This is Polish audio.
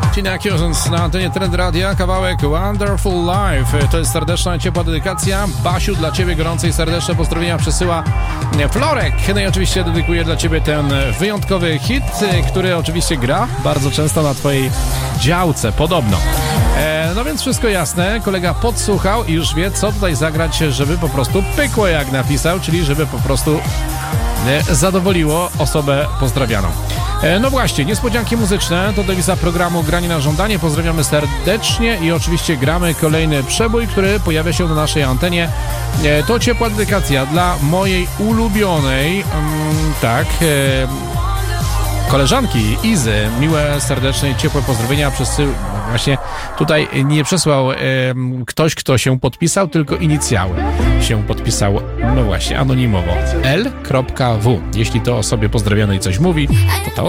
Tina Kuzens na antenie Trend Radia, kawałek Wonderful Life. To jest serdeczna, ciepła dedykacja. Basiu, dla Ciebie gorące i serdeczne pozdrowienia przesyła Florek. No i oczywiście dedykuję dla Ciebie ten wyjątkowy hit, który oczywiście gra bardzo często na Twojej działce, podobno. No więc wszystko jasne, kolega podsłuchał i już wie, co tutaj zagrać, żeby po prostu pykło, jak napisał, czyli żeby po prostu zadowoliło osobę pozdrawianą. No właśnie, niespodzianki muzyczne to dewiza programu Granie na żądanie. Pozdrawiamy serdecznie i oczywiście gramy kolejny przebój, który pojawia się na naszej antenie. To ciepła dedykacja dla mojej ulubionej, koleżanki Izy. Miłe, serdeczne i ciepłe pozdrowienia. Właśnie tutaj nie przesłał ktoś, kto się podpisał, tylko inicjały się podpisał, no właśnie, anonimowo. L.W. Jeśli to osobie pozdrowionej coś mówi, to